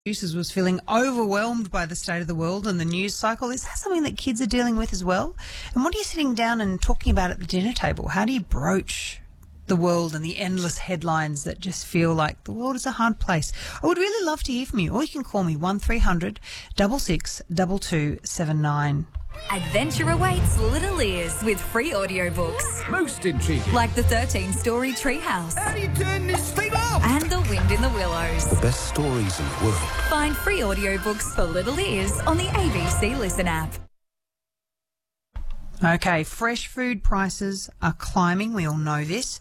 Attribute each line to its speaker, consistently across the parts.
Speaker 1: Producers was feeling overwhelmed by the state of the world and the news cycle. Is that something that kids are dealing with as well? And what are you sitting down and talking about at the dinner table? How do you broach the world and the endless headlines that just feel like the world is a hard place? I would really love to hear from you. Or you can call me 1300 66 2279.
Speaker 2: Adventure awaits Little Ears with free audiobooks.
Speaker 3: Most intriguing.
Speaker 2: Like the 13-story Treehouse.
Speaker 3: How do you turn this thing off?
Speaker 2: And The Wind in the Willows.
Speaker 4: The best stories in the world.
Speaker 2: Find free audiobooks for Little Ears on the ABC Listen app.
Speaker 1: Okay, fresh food prices are climbing. We all know this.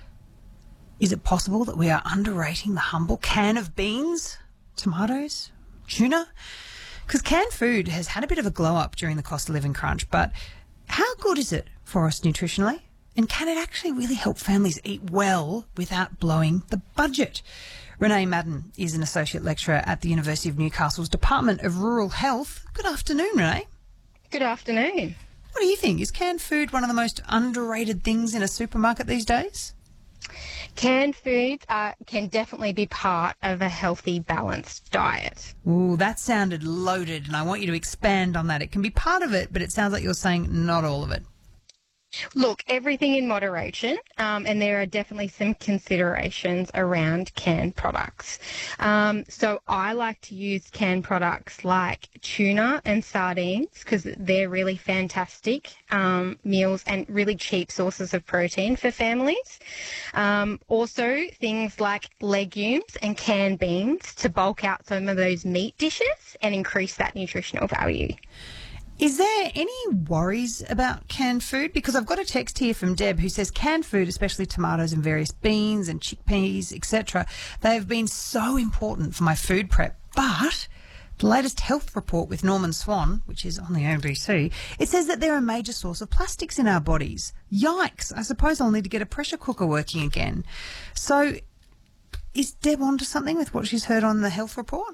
Speaker 1: Is it possible that we are underrating the humble can of beans, tomatoes, tuna? Because canned food has had a bit of a glow up during the cost of living crunch, but how good is it for us nutritionally? And can it actually really help families eat well without blowing the budget? Renee Madden is an associate lecturer at the University of Newcastle's Department of Rural Health. Good afternoon, Renee.
Speaker 5: Good afternoon.
Speaker 1: What do you think? Is canned food one of the most underrated things in a supermarket these days?
Speaker 5: Canned foods can definitely be part of a healthy, balanced diet.
Speaker 1: Ooh, that sounded loaded, and I want you to expand on that. It can be part of it, but it sounds like you're saying not all of it.
Speaker 5: Look, everything in moderation, and there are definitely some considerations around canned products. So I like to use canned products like tuna and sardines because they're really fantastic meals and really cheap sources of protein for families. Also, things like legumes and canned beans to bulk out some of those meat dishes and increase that nutritional value.
Speaker 1: Is there any worries about canned food? Because I've got a text here from Deb who says canned food, especially tomatoes and various beans and chickpeas, etc., they have been so important for my food prep. But the latest health report with Norman Swan, which is on the ABC, it says that they're a major source of plastics in our bodies. Yikes. I suppose I'll need to get a pressure cooker working again. So is Deb onto something with what she's heard on the health report?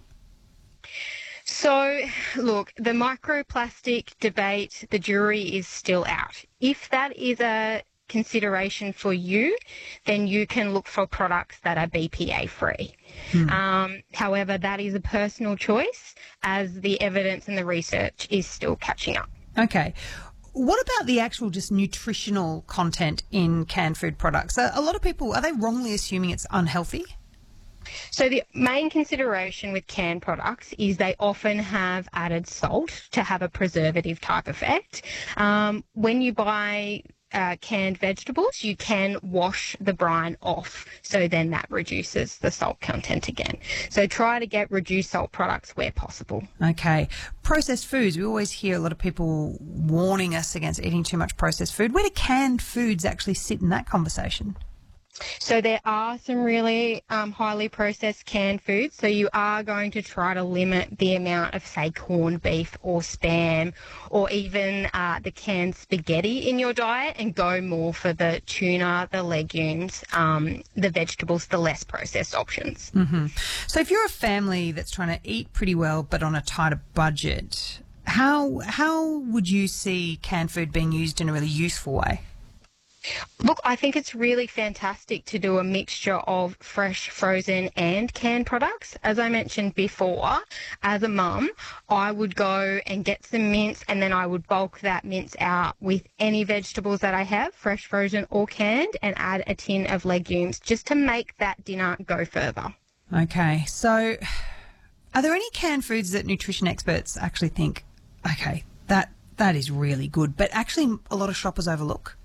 Speaker 5: So, look, the microplastic debate, the jury is still out. If that is a consideration for you, then you can look for products that are BPA-free. However, that is a personal choice as the evidence and the research is still catching up.
Speaker 1: Okay. What about the actual just nutritional content in canned food products? A lot of people, are they wrongly assuming it's unhealthy?
Speaker 5: So the main consideration with canned products is they often have added salt to have a preservative type effect. When you buy canned vegetables, you can wash the brine off, so then that reduces the salt content again. So try to get reduced salt products where possible.
Speaker 1: Okay. Processed foods, we always hear a lot of people warning us against eating too much processed food. Where do canned foods actually sit in that conversation?
Speaker 5: So there are some really highly processed canned foods. So you are going to try to limit the amount of, say, corned beef or Spam or even the canned spaghetti in your diet and go more for the tuna, the legumes, the vegetables, the less processed options.
Speaker 1: Mm-hmm. So if you're a family that's trying to eat pretty well but on a tighter budget, how would you see canned food being used in a really useful way?
Speaker 5: Look, I think it's really fantastic to do a mixture of fresh, frozen and canned products. As I mentioned before, as a mum, I would go and get some mince and then I would bulk that mince out with any vegetables that I have, fresh, frozen or canned, and add a tin of legumes just to make that dinner go further.
Speaker 1: Okay, so are there any canned foods that nutrition experts actually think, okay, that is really good, but actually a lot of shoppers overlook?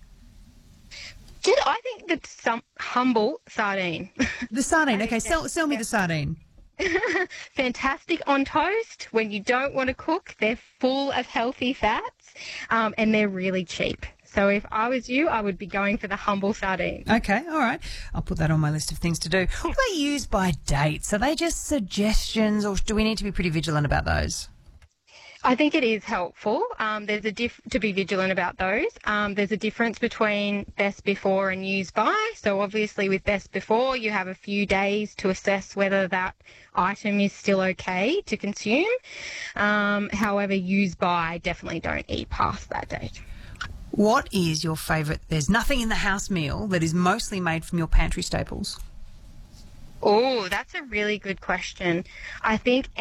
Speaker 5: I think that's some humble sardine.
Speaker 1: The sardine, okay, sell me the sardine.
Speaker 5: Fantastic on toast. When you don't want to cook, they're full of healthy fats and they're really cheap. So if I was you, I would be going for the humble sardine.
Speaker 1: Okay, all right. I'll put that on my list of things to do. What are they used by dates? Are they just suggestions or do we need to be pretty vigilant about those?
Speaker 5: I think it is helpful. There's to be vigilant about those. There's a difference between best before and use by. So obviously with best before, you have a few days to assess whether that item is still okay to consume. However, use by, definitely don't eat past that date.
Speaker 1: What is your favourite, there's nothing in the house meal that is mostly made from your pantry staples?
Speaker 5: Oh, that's a really good question. I think